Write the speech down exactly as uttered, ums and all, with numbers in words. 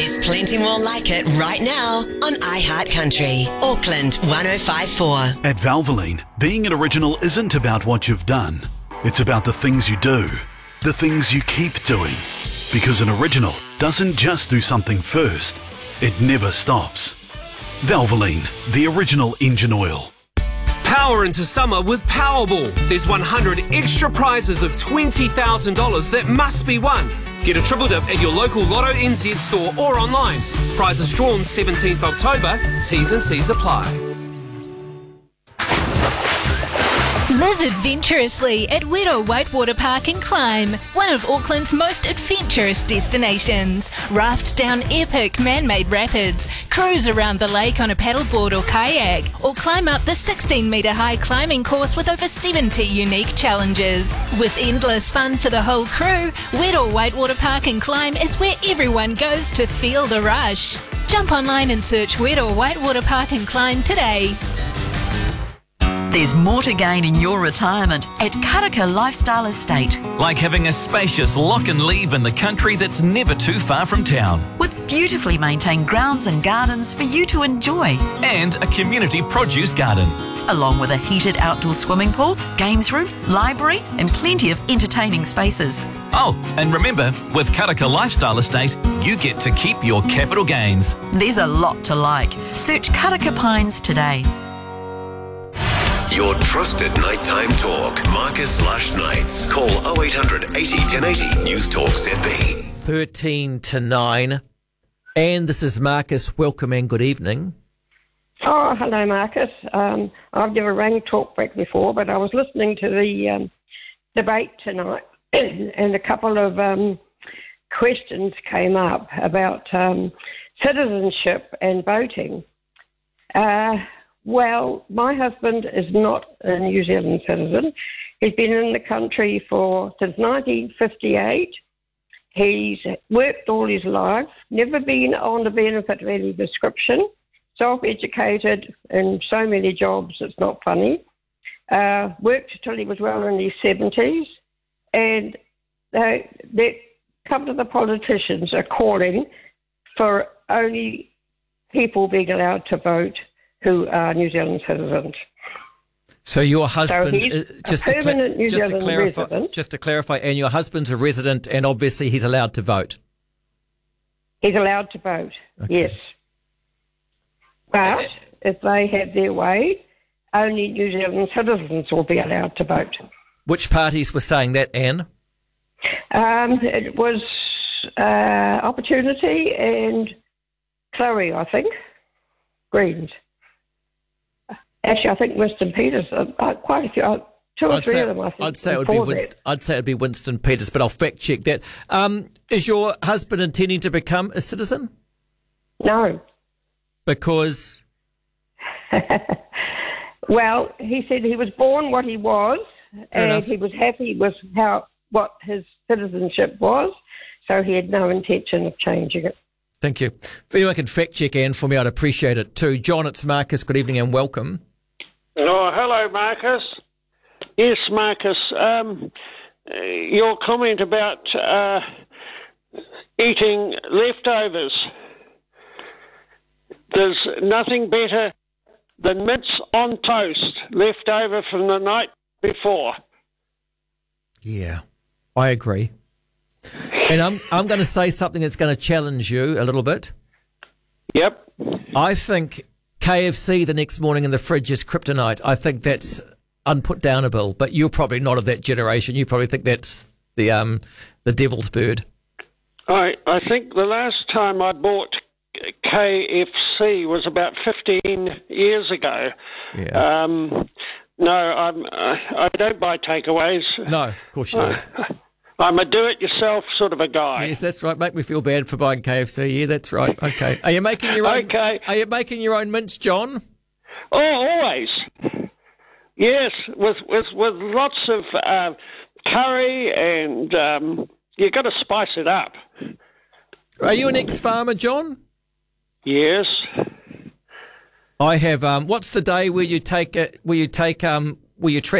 There's plenty more like it right now on iHeartCountry. Auckland one oh five point four. At Valvoline, being an original isn't about what you've done. It's about the things you do, the things you keep doing. Because an original doesn't just do something first, it never stops. Valvoline, the original engine oil. Power into summer with Powerball. There's one hundred extra prizes of twenty thousand dollars that must be won. Get a triple dip at your local Lotto N Z store or online. Prizes drawn seventeenth October. T's and C's apply. Live adventurously at Wedo Whitewater Park and Climb, one of Auckland's most adventurous destinations. Raft down epic man-made rapids, cruise around the lake on a paddleboard or kayak, or climb up the sixteen metre high climbing course with over seventy unique challenges. With endless fun for the whole crew, Wedo Whitewater Park and Climb is where everyone goes to feel the rush. Jump online and search Wedo Whitewater Park and Climb today. There's more to gain in your retirement at Karaka Lifestyle Estate. Like having a spacious lock and leave in the country that's never too far from town. With beautifully maintained grounds and gardens for you to enjoy. And a community produce garden. Along with a heated outdoor swimming pool, games room, library and plenty of entertaining spaces. Oh, and remember, with Karaka Lifestyle Estate, you get to keep your capital gains. There's a lot to like. Search Karaka Pines today. Your trusted nighttime talk. Marcus slash Nights. Call oh eight hundred eighty ten eighty. News Talk Z B. thirteen to nine. And this is Marcus. Welcome and good evening. Oh, hello, Marcus. Um, I've never rang Talkback before, but I was listening to the um, debate tonight, and a couple of um, questions came up about um, citizenship and voting. Uh Well, my husband is not a New Zealand citizen. He's been in the country for since nineteen fifty-eight. He's worked all his life, never been on the benefit of any description, self-educated in so many jobs it's not funny. Uh, worked till he was well in his seventies, and they, they come to the politicians are calling for only people being allowed to vote who are New Zealand citizens. So your husband, so he's uh, just, a to cla- permanent New just Zealand to clarify, resident. just to clarify, and your husband's a resident, and obviously he's allowed to vote. He's allowed to vote, Okay. yes. But if they have their way, only New Zealand citizens will be allowed to vote. Which parties were saying that, Anne? Um, it was uh, Opportunity and Chloe, I think. Greens. Actually, I think Winston Peters, uh, uh, quite a few, uh, two or I'd three say, of them, I think. I'd say it would be before Winston, that. I'd say it'd be Winston Peters, but I'll fact check that. Um, is your husband intending to become a citizen? No. Because Well, he said he was born what he was, Fair and enough. he was happy with how what his citizenship was, so he had no intention of changing it. Thank you. If anyone can fact check Anne for me, I'd appreciate it too. John, it's Marcus. Good evening and welcome. Oh, hello, Marcus. Yes, Marcus. Um, uh, your comment about uh, eating leftovers. There's nothing better than mince on toast left over from the night before. Yeah, I agree. And I'm I'm going to say something that's going to challenge you a little bit. Yep. I think K F C the next morning in the fridge is kryptonite. I think that's unputdownable. But you're probably not of that generation. You probably think that's the um the devil's bird. I I think the last time I bought K F C was about fifteen years ago. Yeah. Um, no, I'm, I, I don't buy takeaways. No, of course you don't. I'm a do-it-yourself sort of a guy. Yes, that's right. Make me feel bad for buying K F C. Yeah, that's right. Okay. Are you making your own? Okay. Are you making your own mince, John? Oh, always. Yes, with with with lots of uh, curry, and um, you've got to spice it up. Are you an ex-farmer, John? Yes. I have. Um, what's the day where you take uh, where you take um where you tra-